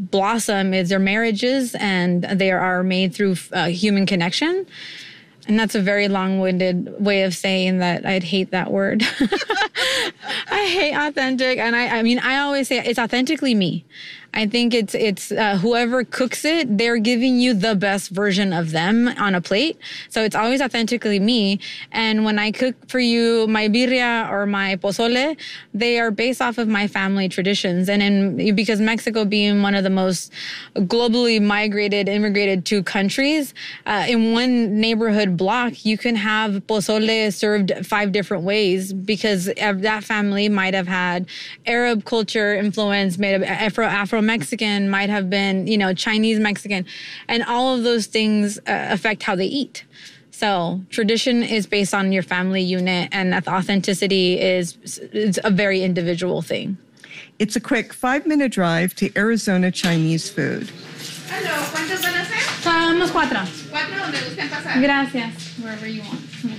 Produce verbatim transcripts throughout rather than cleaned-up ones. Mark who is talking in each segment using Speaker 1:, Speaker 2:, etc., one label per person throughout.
Speaker 1: blossom is their marriages, and they are made through uh, human connection. And that's a very long-winded way of saying that I'd hate that word. I hate authentic. And I, I mean, I always say it's authentically me. I think it's it's uh, whoever cooks it, they're giving you the best version of them on a plate. So it's always authentically me. And when I cook for you my birria or my pozole, they are based off of my family traditions. And in because Mexico being one of the most globally migrated, immigrated to countries, uh, in one neighborhood block, you can have pozole served five different ways because that family might have had Arab culture influence, made of Afro Afro Mexican, might have been, you know, Chinese Mexican, and all of those things uh, affect how they eat. So tradition is based on your family unit, and authenticity is, is a very individual thing.
Speaker 2: It's a quick five-minute drive to Arizona Chinese food.
Speaker 3: Hello, ¿cuántos van a ser?
Speaker 1: Somos cuatro.
Speaker 3: Cuatro, donde gusten pasar.
Speaker 1: Gracias. Wherever you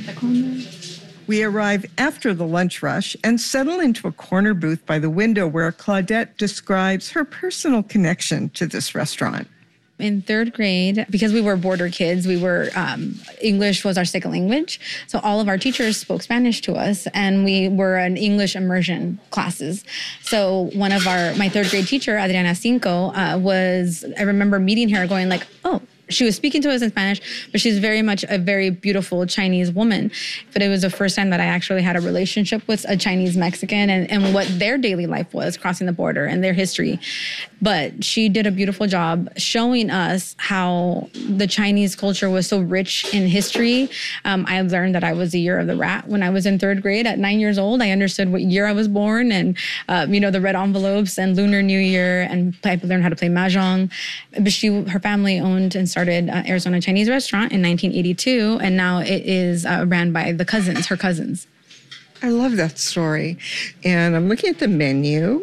Speaker 1: want.
Speaker 2: We arrive after the lunch rush and settle into a corner booth by the window where Claudette describes her personal connection to this restaurant.
Speaker 1: In third grade, because we were border kids, we were, um, English was our second language. So all of our teachers spoke Spanish to us, and we were in English immersion classes. So one of our, my third grade teacher, Adriana Cinco, uh, was, I remember meeting her going like, oh, she was speaking to us in Spanish, but she's very much a very beautiful Chinese woman. But it was the first time that I actually had a relationship with a Chinese Mexican and, and what their daily life was crossing the border and their history. But she did a beautiful job showing us how the Chinese culture was so rich in history. Um, I learned that I was the year of the rat when I was in third grade at nine years old. I understood what year I was born and, uh, you know, the red envelopes and Lunar New Year, and I learned how to play mahjong. But she, her family owned and started uh, Arizona Chinese Restaurant in nineteen eighty-two, and now it is uh, ran by the cousins, her cousins.
Speaker 2: I love that story. And I'm looking at the menu,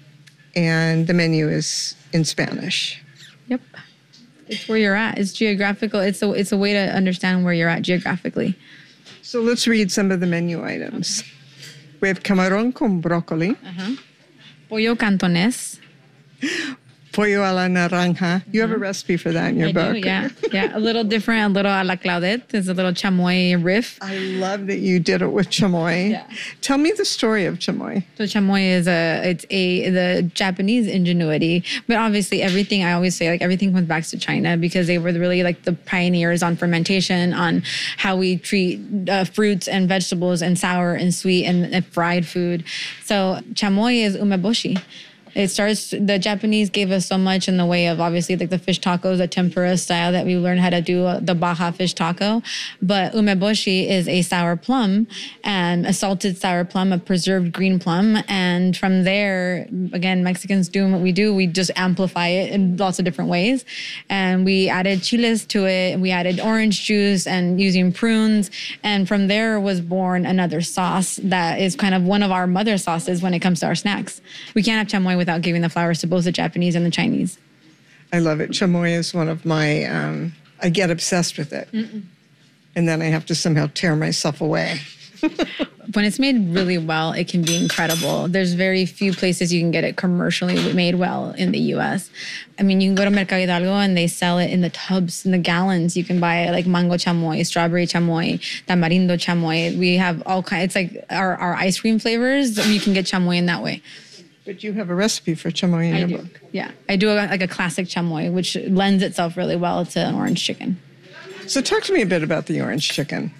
Speaker 2: and the menu is in Spanish.
Speaker 1: Yep. It's where you're at. It's geographical. It's a, it's a way to understand where you're at geographically.
Speaker 2: So let's read some of the menu items. We have camarón con broccoli.
Speaker 1: Uh-huh. Pollo cantonés.
Speaker 2: Pollo a la naranja. You have a recipe for that in your
Speaker 1: I
Speaker 2: book.
Speaker 1: do, yeah. Yeah, a little different, a little a la Claudette. There's a little chamoy riff.
Speaker 2: I love that you did it with chamoy.
Speaker 1: Yeah.
Speaker 2: Tell me the story of chamoy.
Speaker 1: So chamoy is a, it's a, the Japanese ingenuity. But obviously everything, I always say, like everything comes back to China because they were really like the pioneers on fermentation, on how we treat uh, fruits and vegetables and sour and sweet and, and fried food. So chamoy is umeboshi. It starts, the Japanese gave us so much in the way of obviously like the fish tacos, the tempura style that we learned how to do uh, the Baja fish taco. But umeboshi is a sour plum and a salted sour plum, a preserved green plum. And from there, again, Mexicans doing what we do, we just amplify it in lots of different ways. And we added chiles to it. We added orange juice and using prunes. And from there was born another sauce that is kind of one of our mother sauces when it comes to our snacks. We can't have chamoy without giving the flowers to both the Japanese and the Chinese.
Speaker 2: I love it. Chamoy is one of my, um, I get obsessed with it. Mm-mm. And then I have to somehow tear myself away.
Speaker 1: When it's made really well, it can be incredible. There's very few places you can get it commercially made well in the U S. I mean, you can go to Mercado Hidalgo and they sell it in the tubs, in the gallons. You can buy it like mango chamoy, strawberry chamoy, tamarindo chamoy. We have all kinds. It's like our, our ice cream flavors. You can get chamoy in that way.
Speaker 2: But you have a recipe for chamoy in
Speaker 1: I
Speaker 2: your
Speaker 1: do.
Speaker 2: book.
Speaker 1: Yeah, I do a, like a classic chamoy, which lends itself really well to an orange chicken.
Speaker 2: So talk to me a bit about the orange chicken.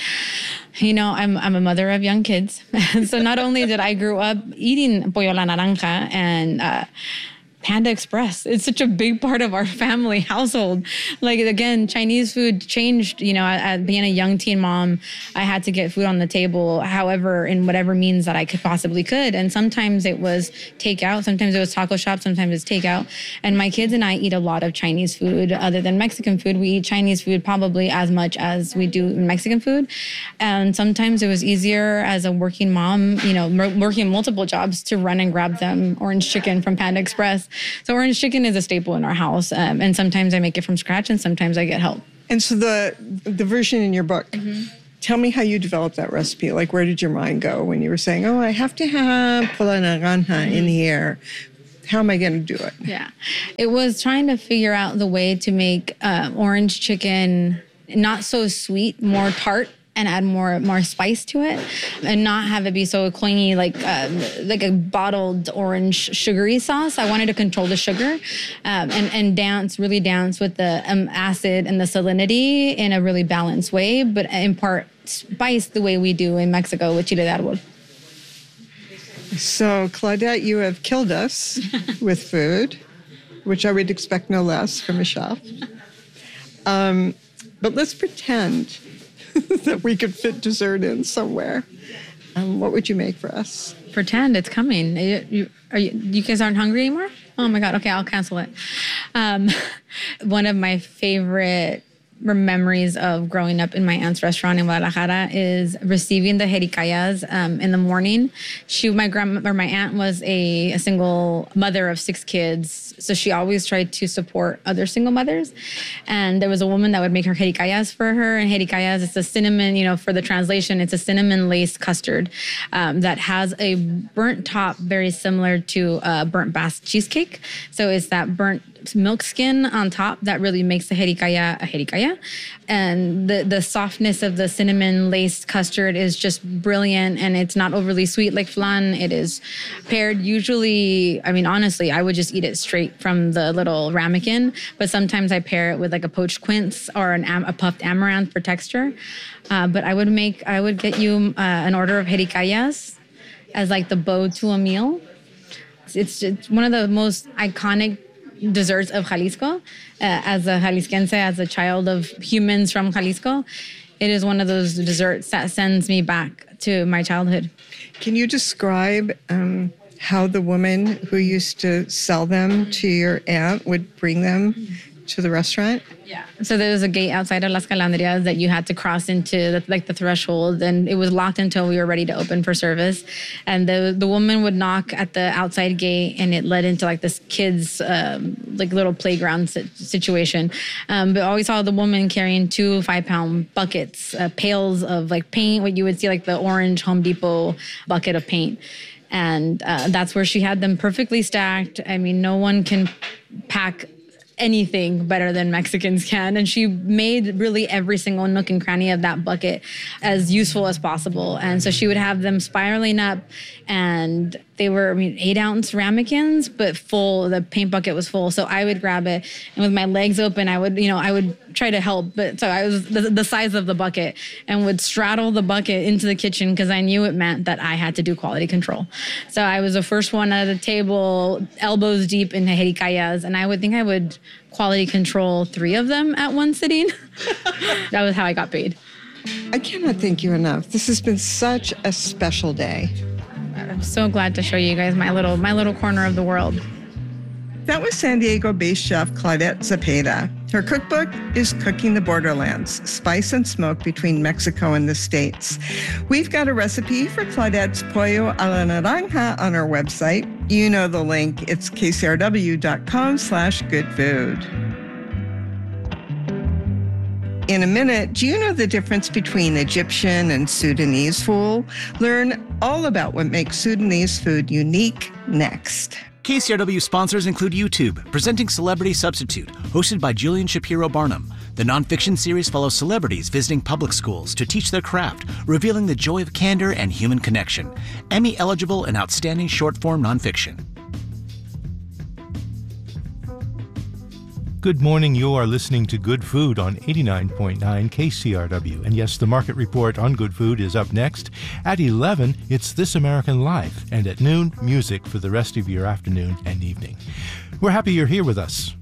Speaker 1: You know, I'm I'm a mother of young kids. So not only did I grow up eating pollo a la naranja and uh, Panda Express. It's such a big part of our family household. Like, again, Chinese food changed, you know, at being a young teen mom, I had to get food on the table, however, in whatever means that I could possibly could. And sometimes it was takeout. Sometimes it was taco shop. Sometimes it's takeout. And my kids and I eat a lot of Chinese food. Other than Mexican food, we eat Chinese food probably as much as we do Mexican food. And sometimes it was easier as a working mom, you know, working multiple jobs to run and grab them orange chicken from Panda Express. So orange chicken is a staple in our house. Um, and sometimes I make it from scratch and sometimes I get help.
Speaker 2: And so the the version in your book, mm-hmm. Tell me how you developed that recipe. Like, where did your mind go when you were saying, oh, I have to have pollo naranja mm-hmm. in here? How am I going to do it?
Speaker 1: Yeah. It was trying to figure out the way to make uh, orange chicken not so sweet, more tart, and add more more spice to it, and not have it be so clingy like um, like a bottled orange sugary sauce. I wanted to control the sugar um, and and dance really dance with the um, acid and the salinity in a really balanced way, but impart spice the way we do in Mexico with chile de árbol.
Speaker 2: So, Claudette, you have killed us with food, which I would expect no less from a chef. Um, but let's pretend that we could fit dessert in somewhere. Um, what would you make for us?
Speaker 1: Pretend it's coming. You, you, are you, you guys aren't hungry anymore? Oh my God. Okay, I'll cancel it. Um, one of my favorite memories of growing up in my aunt's restaurant in Guadalajara is receiving the jericayas um, in the morning. She, my grandma or my aunt was a, a single mother of six kids, so she always tried to support other single mothers. And there was a woman that would make her jericayas for her. And jericayas, it's a cinnamon, you know, for the translation, it's a cinnamon lace custard um, that has a burnt top, very similar to a burnt Basque cheesecake. So it's that burnt milk skin on top that really makes the jericaya a jericaya. And the, the softness of the cinnamon laced custard is just brilliant, and it's not overly sweet like flan. It is paired usually, I mean, honestly, I would just eat it straight from the little ramekin, but sometimes I pair it with like a poached quince or an am, a puffed amaranth for texture. Uh, but I would make, I would get you uh, an order of jericayas as like the bow to a meal. It's, it's, it's one of the most iconic desserts of Jalisco. Uh, as a Jalisquense, as a child of humans from Jalisco, it is one of those desserts that sends me back to my childhood.
Speaker 2: Can you describe um, how the woman who used to sell them to your aunt would bring them to the restaurant?
Speaker 1: Yeah. So there was a gate outside of Las Calandrias that you had to cross into, the, like the threshold, and it was locked until we were ready to open for service. And the the woman would knock at the outside gate, and it led into like this kids' um, like little playground situation. Um, but I always saw the woman carrying two five pound buckets, uh, pails of like paint, what you would see like the orange Home Depot bucket of paint. And uh, that's where she had them perfectly stacked. I mean, no one can pack anything better than Mexicans can. And she made really every single nook and cranny of that bucket as useful as possible. And so she would have them spiraling up, and they were, I mean, eight ounce ramekins, but full, the paint bucket was full. So I would grab it, and with my legs open, I would, you know, I would try to help. But so I was the, the size of the bucket and would straddle the bucket into the kitchen because I knew it meant that I had to do quality control. So I was the first one at the table, elbows deep into jericayas, and I would think I would quality control three of them at one sitting. That was how I got paid.
Speaker 2: I cannot thank you enough. This has been such a special day.
Speaker 1: I'm so glad to show you guys my little my little corner of the world.
Speaker 2: That was San Diego-based chef Claudette Zepeda. Her cookbook is Cooking the Borderlands, Spice and Smoke Between Mexico and the States. We've got a recipe for Claudette's Pollo a la Naranja on our website. You know the link. It's kcrw.com slash good food. In a minute, do you know the difference between Egyptian and Sudanese food? Learn all about what makes Sudanese food unique next.
Speaker 4: K C R W sponsors include YouTube, presenting Celebrity Substitute, hosted by Julian Shapiro Barnum. The nonfiction series follows celebrities visiting public schools to teach their craft, revealing the joy of candor and human connection. Emmy-eligible and outstanding short-form nonfiction.
Speaker 5: Good morning. You are listening to Good Food on eighty-nine point nine K C R W. And yes, the market report on Good Food is up next. At eleven, it's This American Life. And at noon, music for the rest of your afternoon and evening. We're happy you're here with us.